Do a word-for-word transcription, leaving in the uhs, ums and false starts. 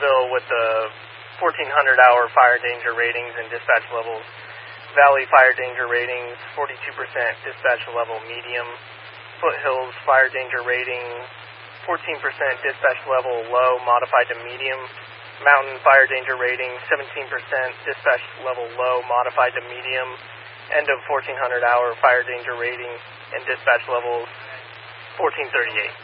Belleville with the fourteen hundred hour fire danger ratings and dispatch levels. Valley fire danger ratings, forty-two percent dispatch level medium. Foothills fire danger rating, fourteen percent dispatch level low, modified to medium. Mountain fire danger rating, seventeen percent dispatch level low, modified to medium. End of fourteen hundred hour fire danger rating and dispatch levels, fourteen thirty-eight.